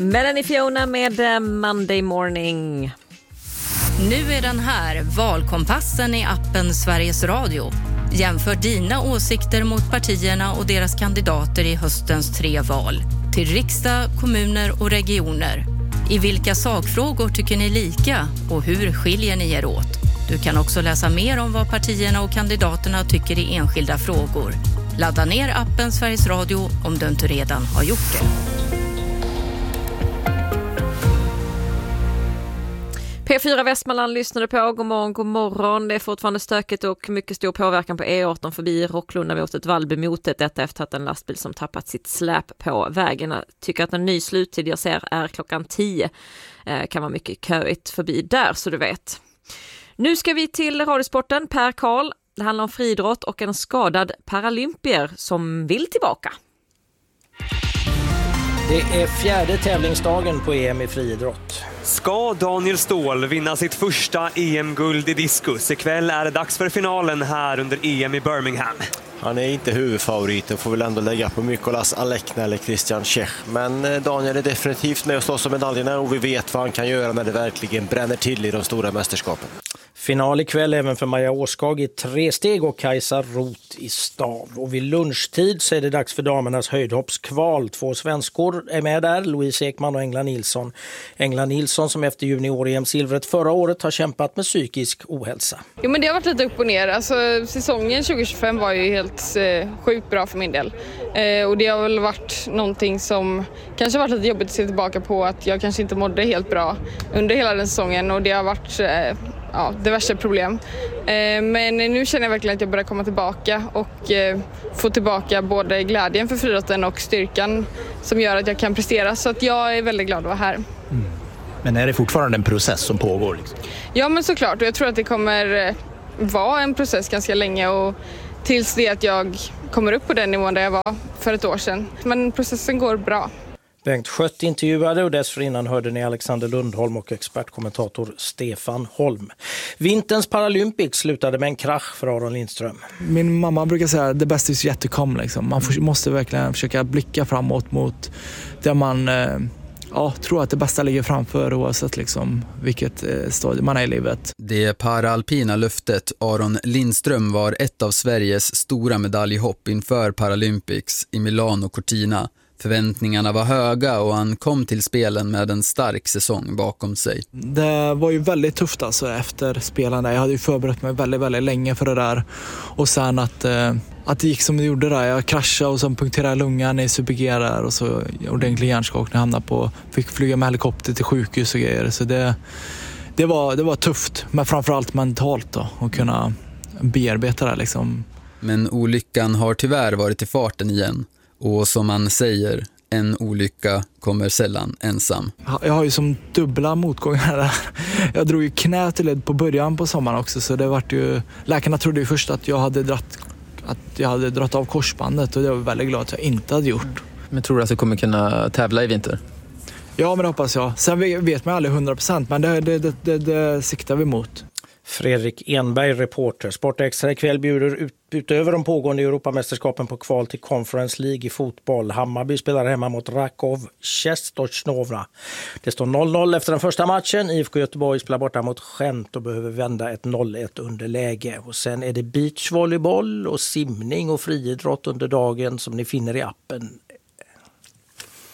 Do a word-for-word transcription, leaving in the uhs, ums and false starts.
Melanie Fiona med Monday Morning. Nu är den här, valkompassen i appen Sveriges Radio. Jämför dina åsikter mot partierna och deras kandidater i höstens tre val. Till riksdag, kommuner och regioner. I vilka sakfrågor tycker ni lika och hur skiljer ni er åt? Du kan också läsa mer om vad partierna och kandidaterna tycker i enskilda frågor. Ladda ner appen Sveriges Radio om du inte redan har gjort det. P fyra Västmanland lyssnade på. God morgon, god morgon. Det är fortfarande stökigt och mycket stor påverkan på E arton förbi Rocklunda mot ett Vallbymotet. Detta efter att en lastbil som tappat sitt släp på vägen. Tycker att en ny sluttid jag ser är klockan tio. Eh, kan vara mycket köigt förbi där, så du vet. Nu ska vi till Radiosporten. Per Karl. Det handlar om friidrott och en skadad paralympier som vill tillbaka. Det är fjärde tävlingsdagen på E M i friidrott. Ska Daniel Ståhl vinna sitt första E M-guld i diskus? Ikväll är det dags för finalen här under E M i Birmingham. Han är inte huvudfavoriten, får väl ändå lägga på Mikolas Alekna eller Christian Czech. Men Daniel är definitivt med och slåss om medaljerna och vi vet vad han kan göra när det verkligen bränner till i de stora mästerskapen. Final ikväll även för Maja Åskag i tre steg och Kajsa Roth i stav. Och vid lunchtid så är det dags för damernas höjdhoppskval. Två svenskor är med där, Louise Ekman och Engla Nilsson. Engla Nilsson som efter junior-E M-silvret förra året har kämpat med psykisk ohälsa. Jo, men det har varit lite upp och ner. Alltså, säsongen tjugo tjugofem var ju helt eh, sjukt bra för min del. Eh, och det har väl varit någonting som kanske varit lite jobbigt att se tillbaka på, att jag kanske inte mådde helt bra under hela den säsongen och det har varit eh, ja, diverse problem. Eh, men nu känner jag verkligen att jag börjar komma tillbaka och eh, få tillbaka både glädjen för friidrotten och styrkan som gör att jag kan prestera. Så att jag är väldigt glad att vara här. Mm. Men är det fortfarande en process som pågår? Liksom? Ja, men såklart. Och jag tror att det kommer vara en process ganska länge och tills det att jag kommer upp på den nivån där jag var för ett år sedan. Men processen går bra. Bengt Schött intervjuade och dessförinnan hörde ni Alexander Lundholm och expertkommentator Stefan Holm. Vinterns Paralympics slutade med en krasch för Aron Lindström. Min mamma brukar säga att det bästa är yet to come. Liksom. Man får, måste verkligen försöka blicka framåt mot där man eh, ja, tror att det bästa ligger framför oavsett liksom, vilket eh, stadie man är i livet. Det paraalpina löftet Aron Lindström var ett av Sveriges stora medaljhopp inför Paralympics i Milano Cortina. Förväntningarna var höga och han kom till spelen med en stark säsong bakom sig. Det var ju väldigt tufft alltså efter spelarna. Jag hade ju förberett mig väldigt, väldigt länge för det där. Och sen att, eh, att det gick som det gjorde där. Jag kraschade och sen punkterade lungan i Super G där och så ordentlig hjärnskakning. Hamnade på, fick flyga med helikopter till sjukhus och grejer. Så det, det, var, det var tufft, men framförallt mentalt då. Att kunna bearbeta det liksom. Men olyckan har tyvärr varit i farten igen. Och som man säger, en olycka kommer sällan ensam. Jag har ju som dubbla motgångar där. Jag drog ju knä till led på början på sommaren också. Så det vart ju, läkarna trodde ju först att jag hade dratt, att jag hade dratt av korsbandet. Och det var jag väldigt glad att jag inte hade gjort. Men tror du att du kommer kunna tävla i vinter? Ja, men det hoppas jag. Sen vet man aldrig hundra procent, men det, det, det, det, det siktar vi mot. Fredrik Enberg, reporter. Sportextra ikväll bjuder ut, utöver de pågående Europamästerskapen på kval till Conference League i fotboll. Hammarby spelar hemma mot Rakov Czestochowa. Det står noll noll efter den första matchen. I F K Göteborg spelar borta mot Gent och behöver vända ett noll ett underläge. Och sen är det beachvolleyboll och simning och friidrott under dagen som ni finner i appen